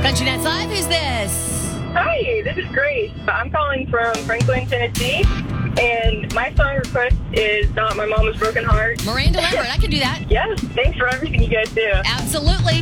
Country Nights Live, who's this? Hi, this is Grace. I'm calling from Franklin, Tennessee, and my song request is Not My Mama's Broken Heart. Miranda Lambert, I can do that. Yes, thanks for everything you guys do. Absolutely.